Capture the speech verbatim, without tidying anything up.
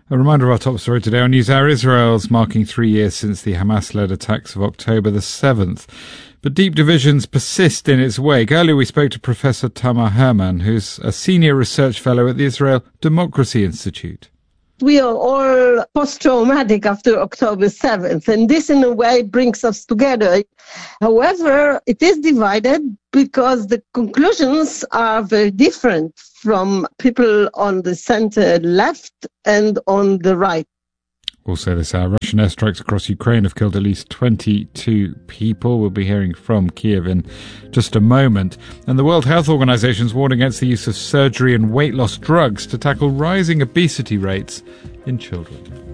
A reminder of our top story today on NewsHour: Israel's marking three years since the Hamas-led attacks of October the seventh. But deep divisions persist in its wake. Earlier we spoke to Professor Tamar Herman, who's a senior research fellow at the Israel Democracy Institute. We are all post-traumatic after October seventh, and this in a way brings us together. However, it is divided because the conclusions are very different from people on the center left and on the right. Also this hour, Russian airstrikes across Ukraine have killed at least twenty-two people. We'll be hearing from Kiev in just a moment. And the World Health Organization's warned against the use of surgery and weight loss drugs to tackle rising obesity rates in children.